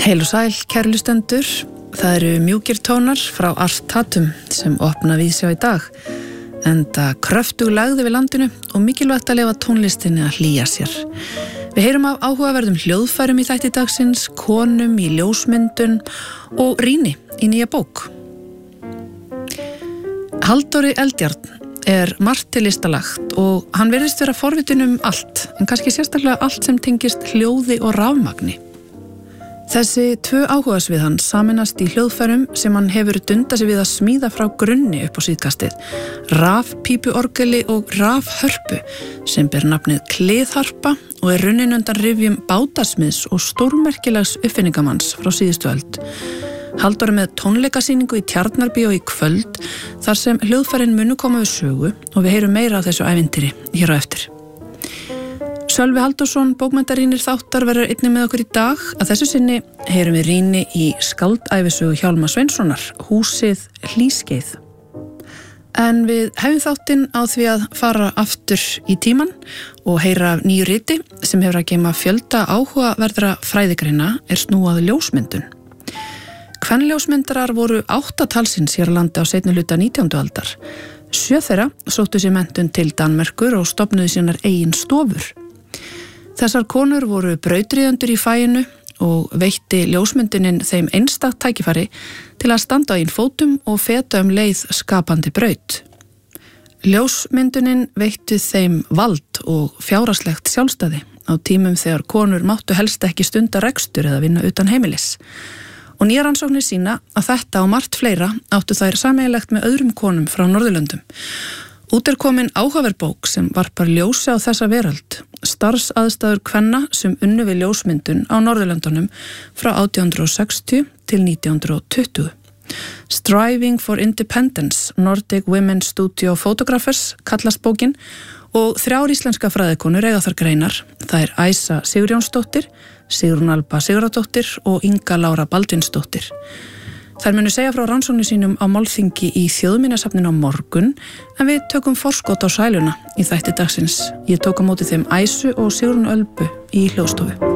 Heil og sæl, kæru hlustendur. Það eru mjúkir tónar frá Art Tatum sem opna Víðsjá í dag. Enda kröftug lagði við landinu og mikilvægt að leyfa tónlistinni að hlýja sér. Við heyrum af áhugaverðum hljóðfærum í þætti dagsins, konum í ljósmyndun og rýni í nýja bók. Halldóri Eldjárn er margt til listalagt og hann virðist vera forvitin allt, en kannski sérstaklega allt sem tengist hljóði og rafmagni. Þessi tvö áhugasvið hans sameinast í hljóðfærum sem hann hefur dundað sig við að smíða frá grunni upp á síðkastið, rafpípuorgeli og rafhörpu sem ber nafnið kliðharpa og er runnin undan rifjum bátasmiðs og stórmerkilegs uppfinningamanns frá síðustu öld. Halldór með tónleikasýningu í Tjarnarbíó í kvöld þar sem hljóðfærin munu koma við sögu og við heyrum meira af þessu ævintýri hér á eftir. Sölvi Halldórsson, bókmenntarýnir þáttar, verður einnig með okkur í dag. Að þessu sinni heyrum við rýni í skáldævisögu Hjálmar Sveinssonar, Húsið Hlýskeið. En við hefum þáttinn á því að fara aftur í tíman og heyra af nýju riti sem hefur að geyma fjölda áhugaverðra fræðigreina er snúað ljósmyndun. Kvenljósmyndarar voru 8 talsins hér á landi á seinni hluta 19. aldar. 7 þeirra sóttu sér menntun til Danmerkur og stofnuðu sínar eigin stofur. Þessar konur voru brautryðjendur í faginu og veitti ljósmyndunin þeim einstakt tækifæri til að standa á eigin fótum og feta leið skapandi braut. Ljósmyndunin veitti þeim vald og fjárhagslegt sjálfstæði á tímum þegar konur máttu helst ekki stunda rekstur eða vinna utan heimilis. Og nýjar rannsóknir sýna að þetta og margt fleira áttu þær sameiginlegt með öðrum konum frá Norðurlöndum. Út er komin áhugaverð bók sem varpar ljósi á þessa veröld, starfsaðstæður kvenna sem unnu við ljósmyndun á Norðurlöndunum frá 1860 til 1920. Striving for Independence, Nordic Women Studio Photographers kallast bókin og 3 íslenska fræðikonur eiga þar greinar. Það er Æsa Sigurjónsdóttir, Sigrún Alba Sigurðardóttir og Inga Lára Baldvinsdóttir. Þær munu segja frá rannsóknum sínum á málþingi í Þjóðminjasafninu á morgun, en við tökum forskot á sæluna í þætti dagsins. Ég tók á móti þeim Æsu og Sigrún Ölbu í hljóðstofu.